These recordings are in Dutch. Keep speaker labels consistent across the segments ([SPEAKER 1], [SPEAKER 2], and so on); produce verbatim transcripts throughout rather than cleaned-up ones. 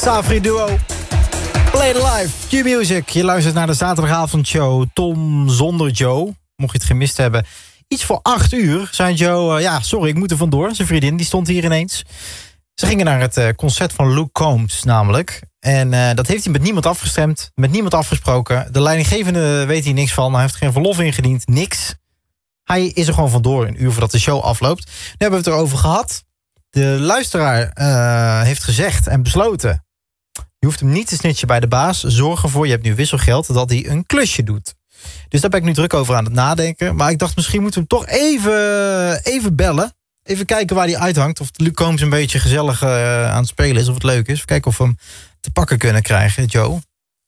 [SPEAKER 1] Savri Duo. Play the live. Q-Music. Je luistert naar de zaterdagavondshow Tom zonder Joe. Mocht je het gemist hebben. Iets voor acht uur zei Joe... Uh, ja, sorry, ik moet er vandoor. Zijn vriendin die stond hier ineens. Ze gingen naar het uh, concert van Luke Combs namelijk. En uh, dat heeft hij met niemand afgestemd. Met niemand afgesproken. De leidinggevende weet hier niks van. Hij heeft geen verlof ingediend. Niks. Hij is er gewoon vandoor een uur voordat de show afloopt. Nu hebben we het erover gehad. De luisteraar uh, heeft gezegd en besloten... je hoeft hem niet te snitchen bij de baas. Zorg ervoor, je hebt nu wisselgeld, dat hij een klusje doet. Dus daar ben ik nu druk over aan het nadenken. Maar ik dacht, misschien moeten we hem toch even, even bellen. Even kijken waar hij uithangt. Of Luke Combs een beetje gezellig uh, aan het spelen is. Of het leuk is. Even kijken of we hem te pakken kunnen krijgen. Joe?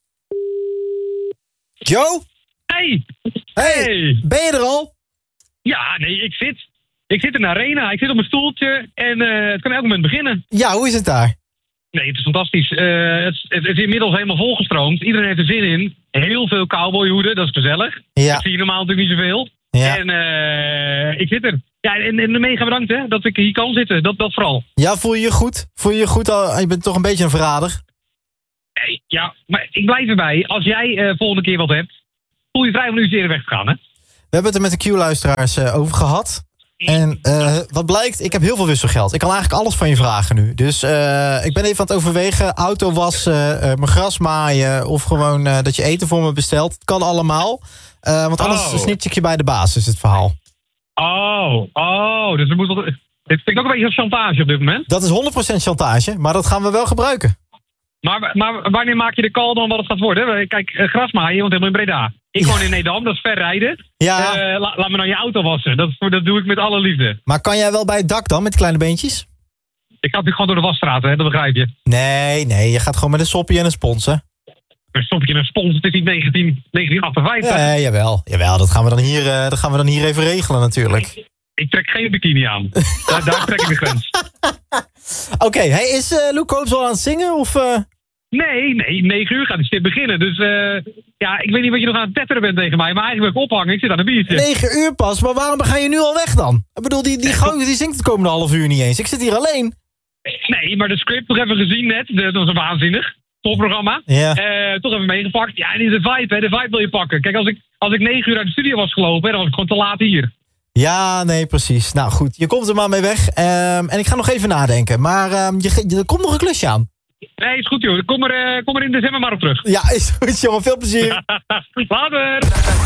[SPEAKER 1] Joe?
[SPEAKER 2] Hey!
[SPEAKER 1] Hey!
[SPEAKER 2] Hey.
[SPEAKER 1] Ben je er al?
[SPEAKER 2] Ja, nee, ik zit. Ik zit in de arena. Ik zit op mijn stoeltje. En uh, het kan elk moment beginnen.
[SPEAKER 1] Ja, hoe is het daar?
[SPEAKER 2] Nee, het is fantastisch. Uh, het, het, het is inmiddels helemaal volgestroomd. Iedereen heeft er zin in. Heel veel cowboyhoeden, dat is gezellig.
[SPEAKER 1] Ja.
[SPEAKER 2] Dat zie je normaal natuurlijk niet zoveel.
[SPEAKER 1] Ja.
[SPEAKER 2] En uh, ik zit er. Ja, en, en mega bedankt hè, dat ik hier kan zitten. Dat, dat vooral.
[SPEAKER 1] Ja, voel je je goed? Voel je je goed? Al, je bent toch een beetje een verrader?
[SPEAKER 2] Nee, ja, maar ik blijf erbij. Als jij uh, volgende keer wat hebt, voel je vrij om nu eens eerder weg te gaan, hè?
[SPEAKER 1] We hebben het er met de Q-luisteraars uh, over gehad. En uh, wat blijkt, ik heb heel veel wisselgeld. Ik kan eigenlijk alles van je vragen nu. Dus uh, ik ben even aan het overwegen. Auto wassen, uh, mijn gras maaien... of gewoon uh, dat je eten voor me bestelt. Het kan allemaal. Uh, want anders oh. snitch ik je bij de baas, is het verhaal.
[SPEAKER 2] Oh, oh. Dus er moet wel... Dit vind ik ook een beetje een chantage op dit moment.
[SPEAKER 1] Dat is honderd procent chantage, maar dat gaan we wel gebruiken.
[SPEAKER 2] Maar, maar wanneer maak je de call dan wat het gaat worden? Kijk, uh, gras maaien, want helemaal in Breda. Ik woon in Nedam, dat is ver rijden.
[SPEAKER 1] Ja.
[SPEAKER 2] Uh, la, laat me nou je auto wassen. Dat, dat doe ik met alle liefde.
[SPEAKER 1] Maar kan jij wel bij het dak dan, met kleine beentjes?
[SPEAKER 2] Ik ga natuurlijk gewoon door de wasstraat, hè? Dat begrijp je.
[SPEAKER 1] Nee, nee, je gaat gewoon met een soppie en een spons, hè?
[SPEAKER 2] Een soppie en een spons, het is niet negentien, negentien achtenvijftig.
[SPEAKER 1] Nee, jawel, jawel, dat gaan we dan hier, uh, dat gaan we dan hier even regelen natuurlijk.
[SPEAKER 2] Ik, ik trek geen bikini aan. daar, daar trek ik de grens.
[SPEAKER 1] Oké, okay, hey, is uh, Luke Combs al aan het zingen, of... Uh...
[SPEAKER 2] Nee, nee, negen uur gaat de stip beginnen. Dus uh, ja, ik weet niet wat je nog aan het tetteren bent tegen mij. Maar eigenlijk wil ik ophangen, ik zit aan een biertje.
[SPEAKER 1] negen uur pas, maar waarom ga je nu al weg dan? Ik bedoel, die, die gozer die zingt het komende half uur niet eens. Ik zit hier alleen.
[SPEAKER 2] Nee, maar de script nog even gezien net. Dat was een waanzinnig topprogramma.
[SPEAKER 1] Ja.
[SPEAKER 2] Uh, toch even meegepakt. Ja, en de vibe, hè, de vibe wil je pakken. Kijk, als ik, als ik negen uur uit de studio was gelopen, hè, dan was ik gewoon te laat hier.
[SPEAKER 1] Ja, nee, precies. Nou goed, je komt er maar mee weg. Um, en ik ga nog even nadenken. Maar um, je, je, er komt nog een klusje aan.
[SPEAKER 2] Nee, is goed joh. Kom er, uh, kom er in december maar op terug.
[SPEAKER 1] Ja, is goed jongen. Veel plezier.
[SPEAKER 2] Later.